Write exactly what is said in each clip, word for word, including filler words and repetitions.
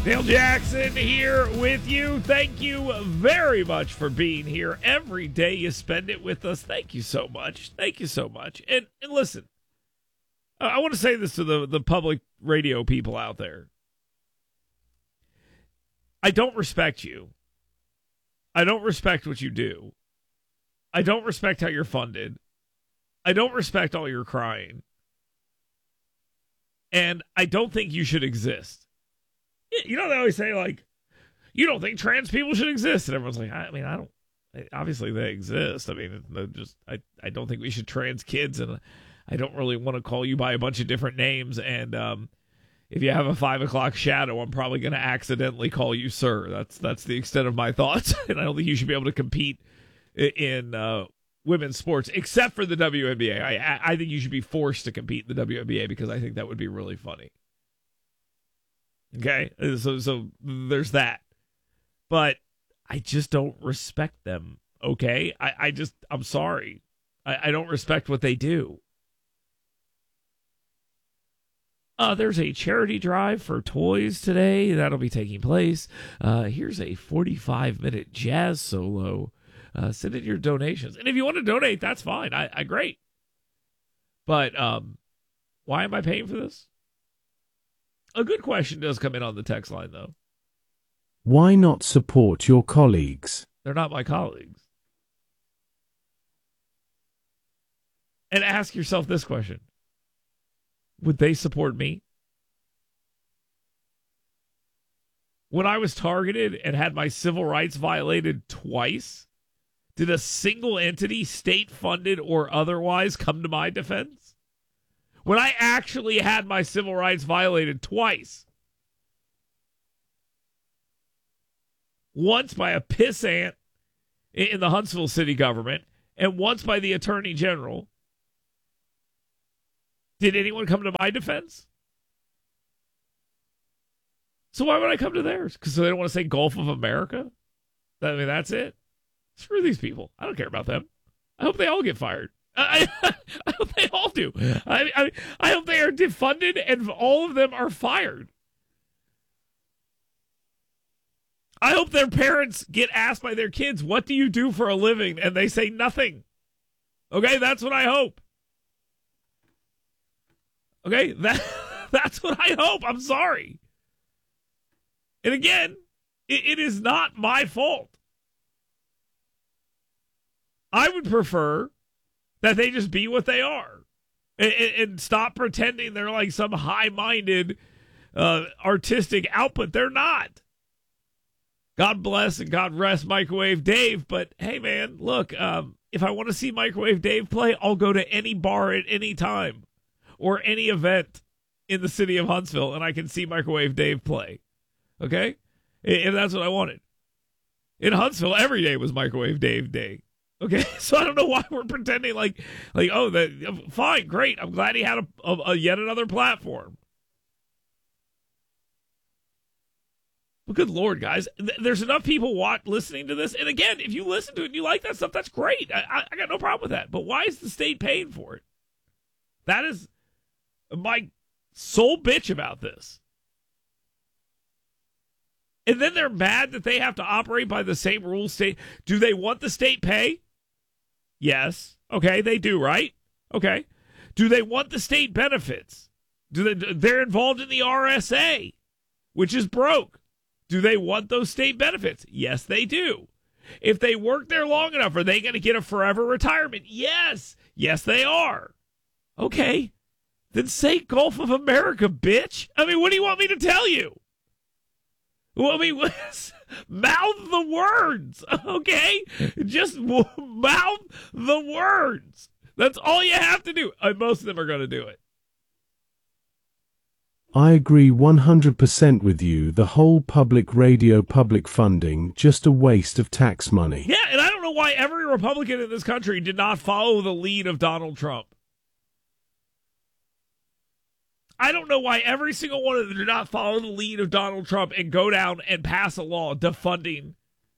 Dale Jackson here with you. Thank you very much for being here. Every day you spend it with us. Thank you so much. Thank you so much. And, and listen, I want to say this to the, the public radio people out there. I don't respect you. I don't respect what you do. I don't respect how you're funded. I don't respect all your crying. And I don't think you should exist. You know, they always say, like, you don't think trans people should exist. And everyone's like, I mean, I don't. Obviously, they exist. I mean, just I, I don't think we should trans kids. And I don't really want to call you by a bunch of different names. And um, if you have a five o'clock shadow, I'm probably going to accidentally call you sir. That's that's the extent of my thoughts. And I don't think you should be able to compete in uh, women's sports, except for the W N B A. I, I think you should be forced to compete in the W N B A because I think that would be really funny. Okay, so so there's that. But I just don't respect them, okay? I, I just, I'm sorry. I, I don't respect what they do. Uh, there's a charity drive for toys today. That'll be taking place. Uh, here's a forty-five minute jazz solo. Uh, send in your donations. And if you want to donate, that's fine. I, I great. But um, why am I paying for this? A good question does come in on the text line, though. Why not support your colleagues? They're not my colleagues. And ask yourself this question. Would they support me? When I was targeted and had my civil rights violated twice, did a single entity, state-funded or otherwise, come to my defense? When I actually had my civil rights violated twice. Once by a pissant in the Huntsville city government, and once by the attorney general. Did anyone come to my defense? So why would I come to theirs? Because they don't want to say Gulf of America? I mean, that's it. Screw these people. I don't care about them. I hope they all get fired. I, I hope they all do. I, I, I hope they are defunded and all of them are fired. I hope their parents get asked by their kids, what do you do for a living? And they say nothing. Okay, that's what I hope. Okay, that that's what I hope. I'm sorry. And again, it, it is not my fault. I would prefer that they just be what they are and, and stop pretending they're like some high-minded uh, artistic output. They're not. God bless and God rest Microwave Dave. But, hey, man, look, um, if I want to see Microwave Dave play, I'll go to any bar at any time or any event in the city of Huntsville, and I can see Microwave Dave play. Okay? And that's what I wanted. In Huntsville, every day was Microwave Dave Day. Okay, so I don't know why we're pretending like, like oh, that fine, great. I'm glad he had a, a, a yet another platform. Well, good Lord, guys, there's enough people watch, listening to this. And again, if you listen to it and you like that stuff, that's great. I, I, I got no problem with that. But why is the state paying for it? That is my sole bitch about this. And then they're mad that they have to operate by the same rules. State, do they want the state pay? Yes. Okay, they do, right? Okay. Do they want the state benefits? Do they? They're involved in the R S A, which is broke. Do they want those state benefits? Yes, they do. If they work there long enough, are they going to get a forever retirement? Yes. Yes, they are. Okay. Then say Gulf of America, bitch. I mean, what do you want me to tell you? Well, I mean, mouth the words, okay? Just mouth the words. That's all you have to do. And most of them are going to do it. I agree one hundred percent with you. The whole public radio, public funding, just a waste of tax money. Yeah, and I don't know why every Republican in this country did not follow the lead of Donald Trump. I don't know why every single one of them did not follow the lead of Donald Trump and go down and pass a law defunding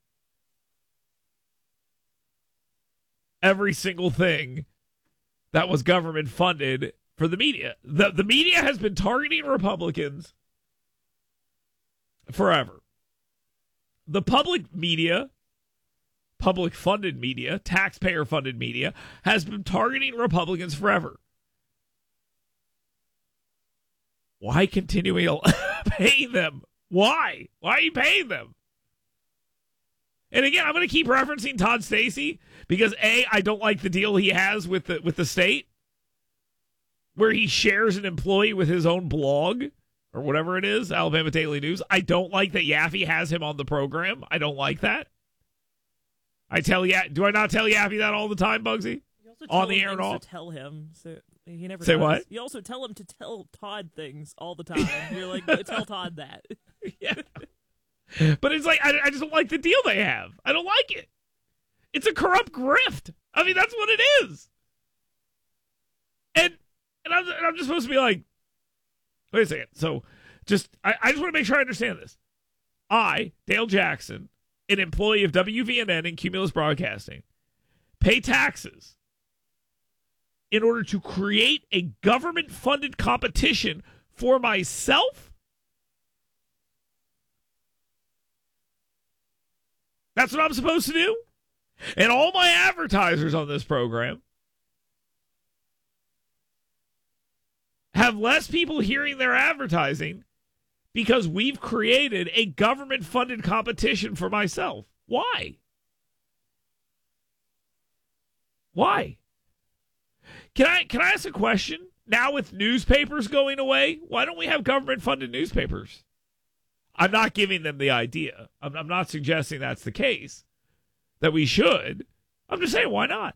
every single thing that was government funded for the media. The, the media has been targeting Republicans forever. The public media, public-funded media, taxpayer-funded media, has been targeting Republicans forever. Why continuing paying them? Why? Why are you paying them? And again, I'm going to keep referencing Todd Stacey because A, I don't like the deal he has with the with the state, where he shares an employee with his own blog or whatever it is, Alabama Daily News. I don't like that Yaffe has him on the program. I don't like that. I tell ya, do I not tell Yaffe that all the time, Bugsy? You also tell On the him air and things off. To tell him, so he never Say does. what? You also tell him to tell Todd things all the time. You're like, "Go tell Todd that." Yeah. But it's like, I, I just don't like the deal they have. I don't like it. It's a corrupt grift. I mean, that's what it is. And and I'm, and I'm just supposed to be like, wait a second. So just, I, I just want to make sure I understand this. I, Dale Jackson, an employee of W V N N and Cumulus Broadcasting, pay taxes in order to create a government-funded competition for myself? That's what I'm supposed to do? And all my advertisers on this program have less people hearing their advertising because we've created a government-funded competition for myself. Why? Why? Can I can I ask a question? Now with newspapers going away, why don't we have government-funded newspapers? I'm not giving them the idea. I'm, I'm not suggesting that's the case, that we should. I'm just saying, why not?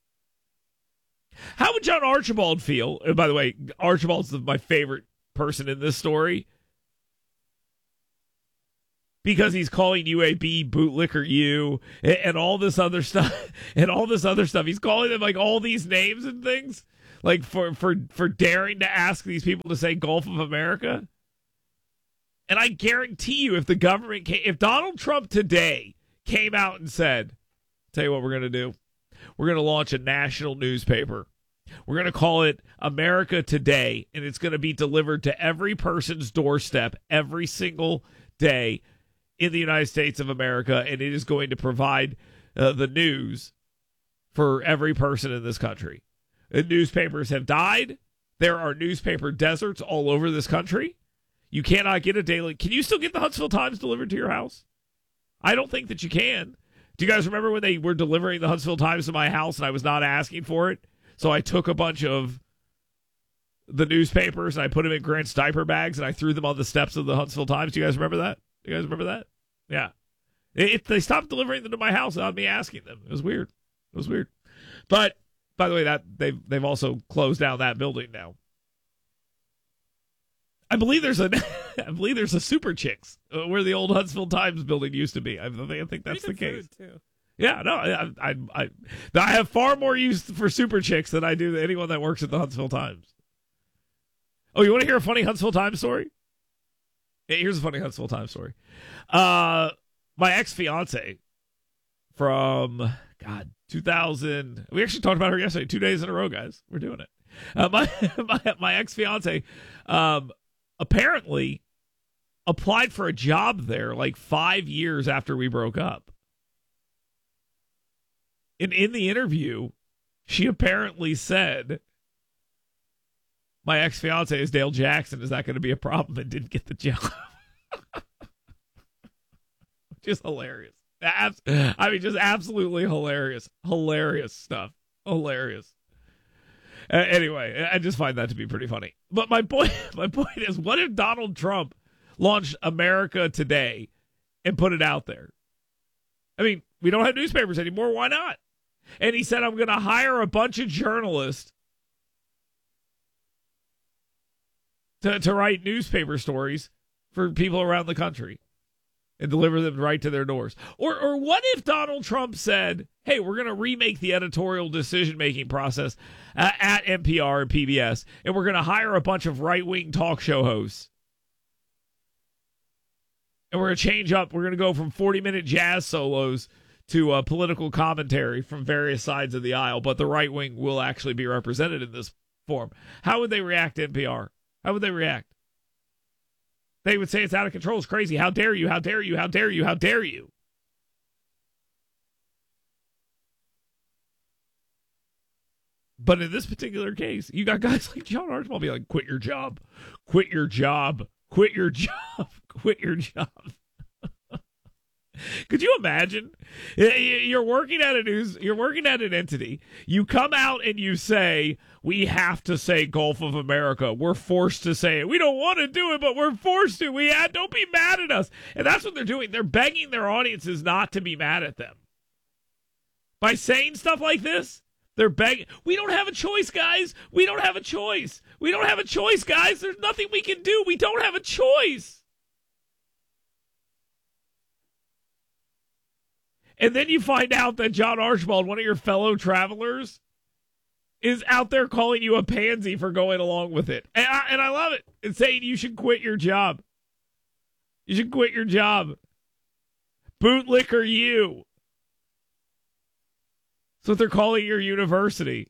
How would John Archibald feel? And by the way, Archibald's my favorite person in this story because he's calling U A B Bootlicker U and, and all this other stuff and all this other stuff. He's calling them like all these names and things, like for for for daring to ask these people to say Gulf of America. And I guarantee you, if the government came, if Donald Trump today came out and said, tell you what we're going to do, we're going to launch a national newspaper. We're going to call it America Today, and it's going to be delivered to every person's doorstep every single day in the United States of America, and it is going to provide uh, the news for every person in this country. And newspapers have died. There are newspaper deserts all over this country. You cannot get a daily. Can you still get the Huntsville Times delivered to your house? I don't think that you can. Do you guys remember when they were delivering the Huntsville Times to my house and I was not asking for it? So I took a bunch of the newspapers and I put them in Grant's diaper bags and I threw them on the steps of the Huntsville Times. Do you guys remember that? Do you guys remember that? Yeah. It, they stopped delivering them to my house without me asking them. It was weird. It was weird. But, by the way, that they've, they've also closed down that building now. I believe there's a, I believe there's a Super Chicks uh, where the old Huntsville Times building used to be. I think, I think that's the case. Too. Yeah, no, I, I, I, I have far more use for Super Chicks than I do to anyone that works at the Huntsville Times. Oh, you want to hear a funny Huntsville Times story? Yeah, here's a funny Huntsville Times story. Uh, my ex-fiance from God two thousand. We actually talked about her yesterday. Two days in a row, guys. We're doing it. Uh, my my my ex-fiance. Um. Apparently applied for a job there like five years after we broke up. And in the interview, she apparently said, my ex-fiance is Dale Jackson. Is that going to be a problem? And didn't get the job. Which is hilarious. I mean, just absolutely hilarious. Hilarious stuff. Hilarious. Uh, anyway, I just find that to be pretty funny. But my point, my point is, what if Donald Trump launched America Today and put it out there? I mean, we don't have newspapers anymore. Why not? And he said, I'm going to hire a bunch of journalists to, to write newspaper stories for people around the country and deliver them right to their doors. Or or what if Donald Trump said, hey, we're going to remake the editorial decision-making process uh, at N P R and P B S, and we're going to hire a bunch of right-wing talk show hosts. And we're going to change up. We're going to go from forty-minute jazz solos to uh, political commentary from various sides of the aisle, but the right wing will actually be represented in this form. How would they react to N P R? How would they react? They would say it's out of control. It's crazy. How dare you? How dare you? How dare you? How dare you? But in this particular case, you got guys like John Archibald be like, quit your job. Quit your job. Quit your job. Quit your job. Could you imagine? You're working at a news, you're working at an entity. You come out and you say, we have to say Gulf of America. We're forced to say it. We don't want to do it, but we're forced to. We had, don't be mad at us. And that's what they're doing. They're begging their audiences not to be mad at them. By saying stuff like this, they're begging. We don't have a choice, guys. We don't have a choice. We don't have a choice, guys. There's nothing we can do. We don't have a choice. And then you find out that John Archibald, one of your fellow travelers, is out there calling you a pansy for going along with it. And I, and I love it. And saying you should quit your job. You should quit your job. Bootlicker you. That's what they're calling your university.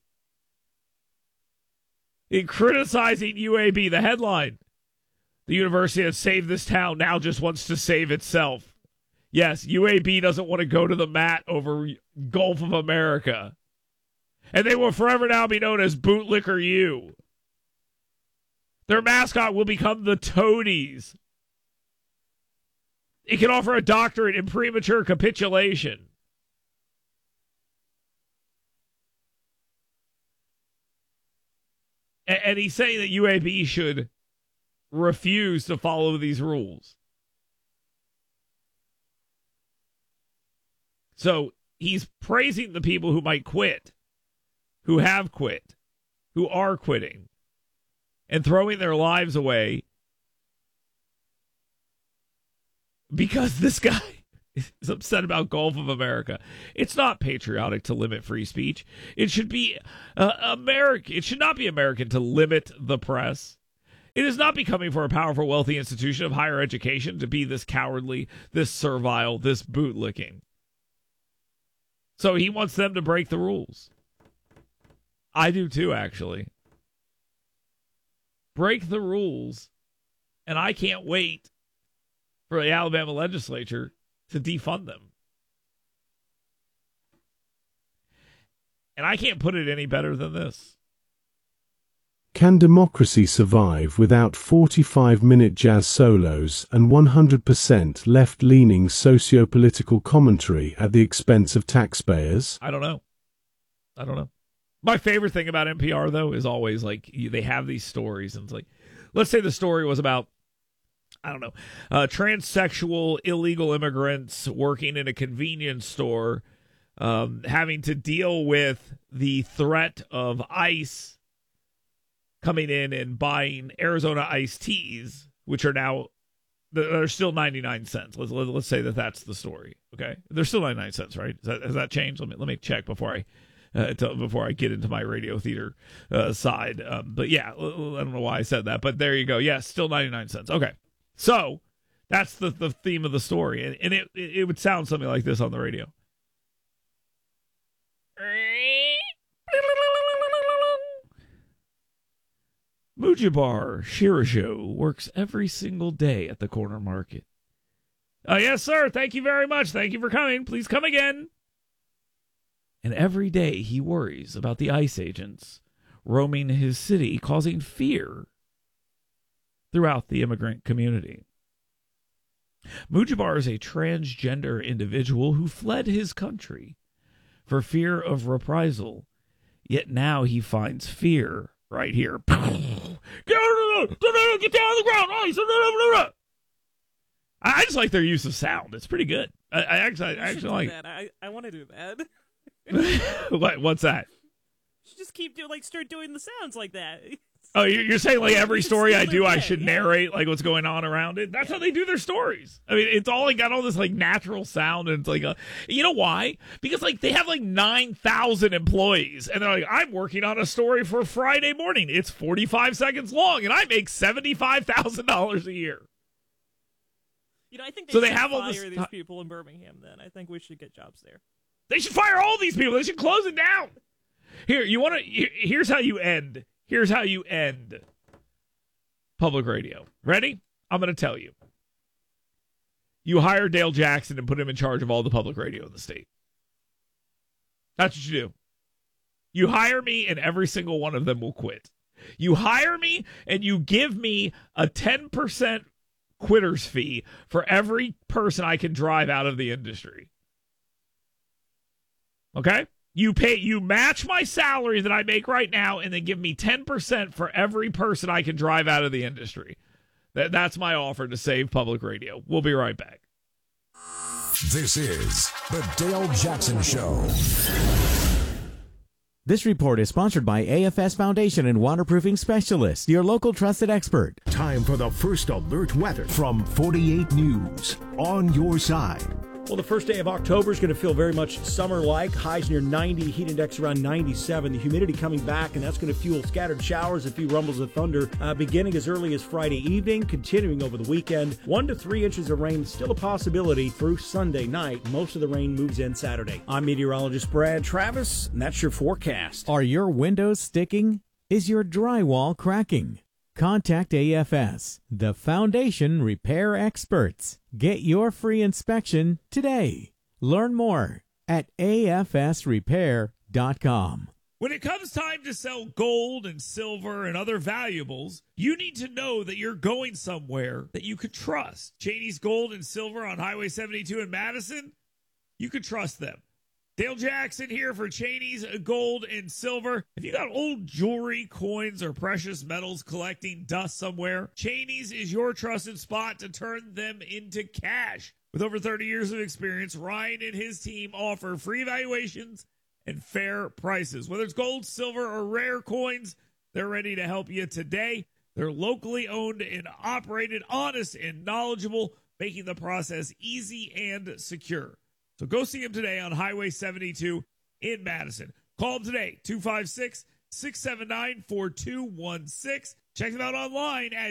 In criticizing U A B, the headline, the university has saved this town, now just wants to save itself. Yes, U A B doesn't want to go to the mat over Gulf of America. And they will forever now be known as Bootlicker U. Their mascot will become the Toadies. It can offer a doctorate in premature capitulation. And, and he's saying that U A B should refuse to follow these rules. So he's praising the people who might quit, who have quit, who are quitting, and throwing their lives away because this guy is upset about Gulf of America. It's not patriotic to limit free speech. It should be uh, American. It should not be American to limit the press. It is not becoming for a powerful, wealthy institution of higher education to be this cowardly, this servile, this bootlicking. So he wants them to break the rules. I do too, actually. Break the rules, and I can't wait for the Alabama legislature to defund them. And I can't put it any better than this. Can democracy survive without forty-five minute jazz solos and one hundred percent left-leaning socio-political commentary at the expense of taxpayers? I don't know. I don't know. My favorite thing about N P R, though, is always like they have these stories. And it's like, let's say the story was about, I don't know, uh, transsexual illegal immigrants working in a convenience store, um, having to deal with the threat of ICE coming in and buying Arizona iced teas, which are now, they're still ninety-nine cents. Let's, let's say that that's the story. Okay. They're still ninety-nine cents, right? Has that, has that changed? Let me, let me check before I, uh, to, before I get into my radio theater uh, side. Um, but yeah, I don't know why I said that, but there you go. Yes, still ninety-nine cents. Okay. So that's the, the theme of the story. And, and it, it would sound something like this on the radio. Mujibar Shirajo works every single day at the corner market. Uh, yes, sir. Thank you very much. Thank you for coming. Please come again. And every day he worries about the ICE agents roaming his city, causing fear throughout the immigrant community. Mujibar is a transgender individual who fled his country for fear of reprisal, yet now he finds fear right here. Get down on the ground. I just like their use of sound. It's pretty good. I, I actually, I actually like that. I, I want to do that. what? What's that? You should just keep doing, like, start doing the sounds like that. Oh, you're saying like every story I do, I should yeah. narrate like what's going on around it. That's yeah. how they do their stories. I mean, it's all like got all this like natural sound, and it's like, a, you know why? Because like they have like nine thousand employees, and they're like, I'm working on a story for Friday morning. It's forty-five seconds long, and I make seventy-five thousand dollars a year. You know, I think they so should they have fire all this these t- people in Birmingham. Then I think we should get jobs there. They should fire all these people. They should close it down. Here, you want to? Here's how you end. Here's how you end public radio. Ready? I'm going to tell you. You hire Dale Jackson and put him in charge of all the public radio in the state. That's what you do. You hire me and every single one of them will quit. You hire me and you give me a ten percent quitter's fee for every person I can drive out of the industry. Okay? You pay, you match my salary that I make right now and then give me ten percent for every person I can drive out of the industry. That, that's my offer to save public radio. We'll be right back. This is the Dale Jackson Show. This report is sponsored by A F S Foundation and Waterproofing Specialists, your local trusted expert. Time for the first alert weather from forty-eight News. On your side. Well, the first day of October is going to feel very much summer-like. Highs near ninety, heat index around ninety-seven. The humidity coming back, and that's going to fuel scattered showers, a few rumbles of thunder, uh, beginning as early as Friday evening, continuing over the weekend. One to three inches of rain still a possibility through Sunday night. Most of the rain moves in Saturday. I'm meteorologist Brad Travis, and that's your forecast. Are your windows sticking? Is your drywall cracking? Contact A F S, the foundation repair experts. Get your free inspection today. Learn more at A F S repair dot com. When it comes time to sell gold and silver and other valuables, you need to know that you're going somewhere that you could trust. Cheney's Gold and Silver on Highway seventy-two in Madison, you could trust them. Dale Jackson here for Cheney's Gold and Silver. If you got old jewelry, coins, or precious metals collecting dust somewhere, Cheney's is your trusted spot to turn them into cash. With over thirty years of experience, Ryan and his team offer free evaluations and fair prices. Whether it's gold, silver, or rare coins, they're ready to help you today. They're locally owned and operated, honest and knowledgeable, making the process easy and secure. So go see him today on Highway seventy-two in Madison. Call him today, two five six, six seven nine, four two one six. Check him out online at